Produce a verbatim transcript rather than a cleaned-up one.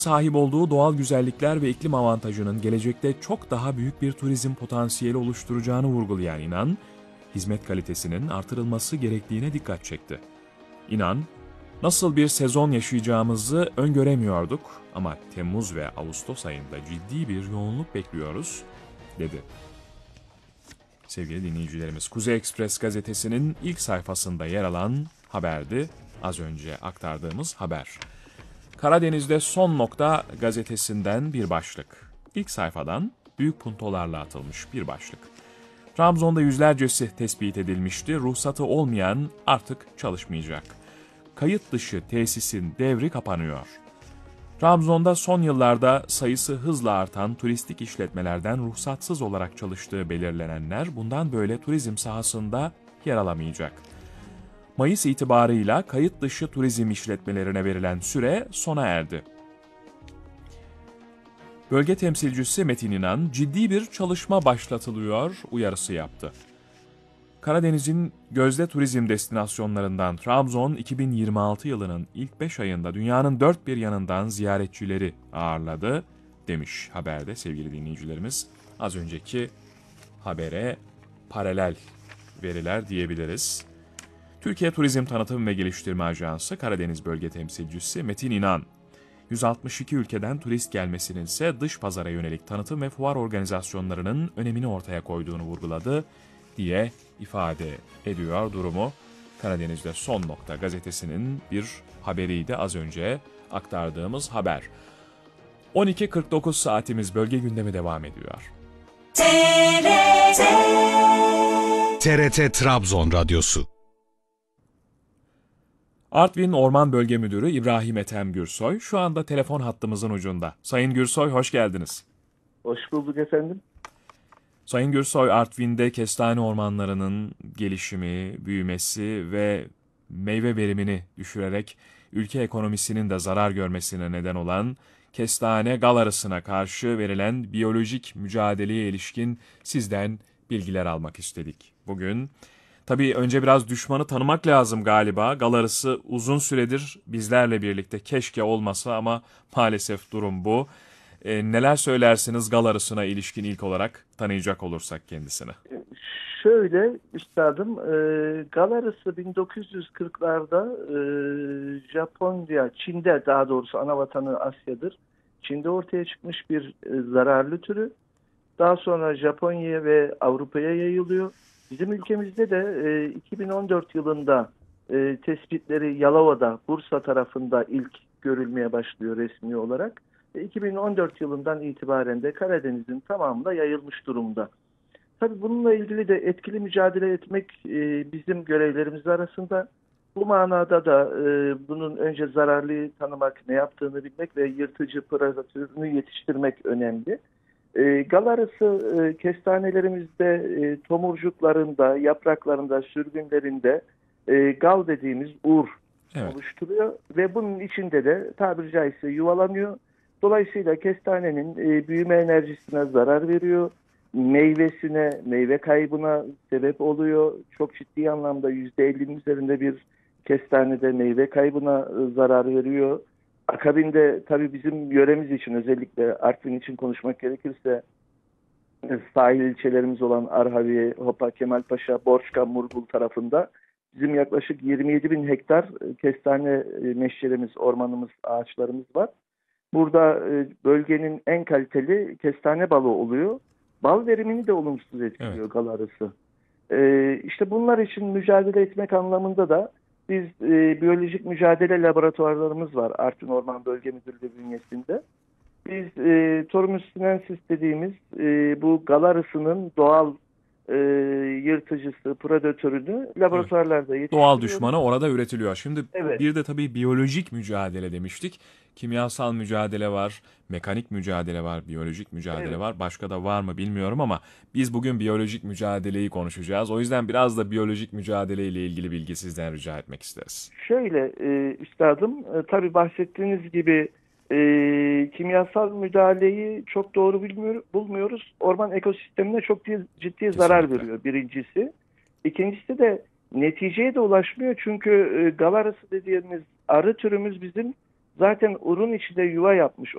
sahip olduğu doğal güzellikler ve iklim avantajının gelecekte çok daha büyük bir turizm potansiyeli oluşturacağını vurgulayan İnan, hizmet kalitesinin artırılması gerektiğine dikkat çekti. İnan, nasıl bir sezon yaşayacağımızı öngöremiyorduk ama Temmuz ve Ağustos ayında ciddi bir yoğunluk bekliyoruz, dedi. Sevgili dinleyicilerimiz, Kuzey Ekspres gazetesinin ilk sayfasında yer alan haberdi, az önce aktardığımız haber. Karadeniz'de son nokta gazetesinden bir başlık. İlk sayfadan büyük puntolarla atılmış bir başlık. Trabzon'da yüzlercesi tespit edilmişti, ruhsatı olmayan artık çalışmayacak. Kayıt dışı tesisin devri kapanıyor. Trabzon'da son yıllarda sayısı hızla artan turistik işletmelerden ruhsatsız olarak çalıştığı belirlenenler bundan böyle turizm sahasında yer alamayacak. Mayıs itibarıyla kayıt dışı turizm işletmelerine verilen süre sona erdi. Bölge temsilcisi Metin İnan, ciddi bir çalışma başlatılıyor uyarısı yaptı. Karadeniz'in gözde turizm destinasyonlarından Trabzon, iki bin yirmi altı yılının ilk beş ayında dünyanın dört bir yanından ziyaretçileri ağırladı, demiş haberde sevgili dinleyicilerimiz. Az önceki habere paralel veriler diyebiliriz. Türkiye Turizm Tanıtım ve Geliştirme Ajansı Karadeniz Bölge Temsilcisi Metin İnan, yüz altmış iki ülkeden turist gelmesinin ise dış pazara yönelik tanıtım ve fuar organizasyonlarının önemini ortaya koyduğunu vurguladı diye ifade ediyor durumu. Karadeniz'de son nokta gazetesinin bir haberiydi az önce aktardığımız haber. on iki kırk dokuz saatimiz bölge gündemi devam ediyor. T R T T R T Trabzon Radyosu. Artvin Orman Bölge Müdürü İbrahim Ethem Gürsoy şu anda telefon hattımızın ucunda. Sayın Gürsoy, hoş geldiniz. Hoş bulduk efendim. Sayın Gürsoy, Artvin'de kestane ormanlarının gelişimi, büyümesi ve meyve verimini düşürerek ülke ekonomisinin de zarar görmesine neden olan kestane gal arısına karşı verilen biyolojik mücadeleye ilişkin sizden bilgiler almak istedik bugün. Tabii önce biraz düşmanı tanımak lazım galiba. Gal arısı uzun süredir bizlerle birlikte, keşke olmasa ama maalesef durum bu. E, neler söylersiniz gal arısına ilişkin ilk olarak tanıyacak olursak kendisini? Şöyle üstadım, e, gal arısı bin dokuz yüz kırklarda e, Japonya, Çin'de, daha doğrusu ana vatanı Asya'dır. Çin'de ortaya çıkmış bir e, zararlı türü. Daha sonra Japonya'ya ve Avrupa'ya yayılıyor. Bizim ülkemizde de e, iki bin on dört yılında e, tespitleri Yalova'da, Bursa tarafında ilk görülmeye başlıyor resmi olarak. iki bin on dört yılından itibaren de Karadeniz'in tamamında yayılmış durumda. Tabii bununla ilgili de etkili mücadele etmek e, bizim görevlerimiz arasında. Bu manada da e, bunun önce zararlıyı tanımak, ne yaptığını bilmek ve yırtıcı predatörünü yetiştirmek önemli. E, gal arısı e, kestanelerimizde e, tomurcuklarında, yapraklarında, sürgünlerinde e, gal dediğimiz ur Evet. oluşturuyor ve bunun içinde de tabiri caizse yuvalanıyor. Dolayısıyla kestanenin e, büyüme enerjisine zarar veriyor, meyvesine, meyve kaybına sebep oluyor. Çok ciddi anlamda yüzde ellinin üzerinde bir kestanede meyve kaybına e, zarar veriyor. Akabinde tabii bizim yöremiz için, özellikle Artvin için konuşmak gerekirse e, sahil ilçelerimiz olan Arhavi, Hopa, Kemalpaşa, Borçka, Murgul tarafında bizim yaklaşık yirmi yedi bin hektar e, kestane e, meşlerimiz, ormanımız, ağaçlarımız var. Burada e, bölgenin en kaliteli kestane balı oluyor. Bal verimini de olumsuz etkiliyor, evet, gal arısı. E, işte bunlar için mücadele etmek anlamında da biz e, biyolojik mücadele laboratuvarlarımız var Artvin Orman Bölge Müdürlüğü bünyesinde. Biz e, Torumuz sinensis dediğimiz e, bu gal arısının doğal e, yırtıcısı, predatörünü laboratuvarlarda Evet. yetiştiriyoruz. Doğal düşmanı orada üretiliyor. Şimdi evet. Bir de tabii biyolojik mücadele demiştik. Kimyasal mücadele var, mekanik mücadele var, biyolojik mücadele evet. var. Başka da var mı bilmiyorum ama biz bugün biyolojik mücadeleyi konuşacağız. O yüzden biraz da biyolojik mücadele ile ilgili bilgi sizden rica etmek isteriz. Şöyle e, üstadım, e, tabii bahsettiğiniz gibi e, kimyasal müdahaleyi çok doğru bilmiyor, bulmuyoruz. Orman ekosistemine çok ciddi, ciddi zarar veriyor birincisi. İkincisi de neticeye de ulaşmıyor. Çünkü e, gal arısı dediğimiz arı türümüz bizim zaten urun içinde yuva yapmış